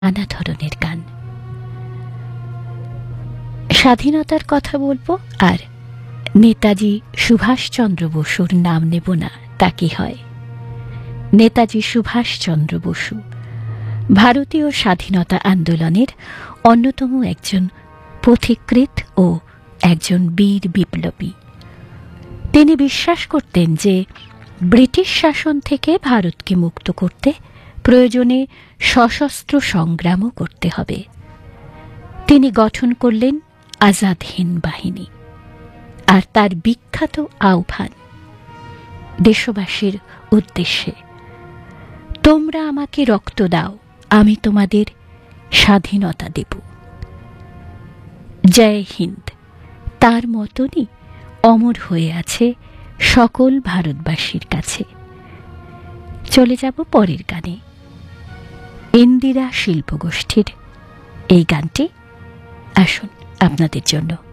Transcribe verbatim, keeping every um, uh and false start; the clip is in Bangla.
নানা ধরনের গান। স্বাধীনতার কথা বলবো, আর নেতাজি সুভাষচন্দ্র বসুর নাম নেব না, তা কি হয়? নেতাজি সুভাষচন্দ্র বসু ভারতীয় স্বাধীনতা আন্দোলনের অন্যতম একজন পথিকৃৎ ও একজন বীর বিপ্লবী। তিনি বিশ্বাস করতেন যে ব্রিটিশ শাসন থেকে ভারতকে মুক্ত করতে প্রয়োজনে সশস্ত্র সংগ্রামও করতে হবে। তিনি গঠন করলেন আজাদ হিন্দ বাহিনী, আর তার বিখ্যাত আহ্বান দেশবাসীর উদ্দেশ্যে, তোমরা আমাকে রক্ত দাও, আমি তোমাদের স্বাধীনতা দেব। জয় হিন্দ তার মতনই অমর হয়ে আছে সকল ভারতবাসীর কাছে। চলে যাব পরের গানে। ইন্দিরা শিল্পগোষ্ঠীর এই গানটি আসুন আপনাদের জন্য।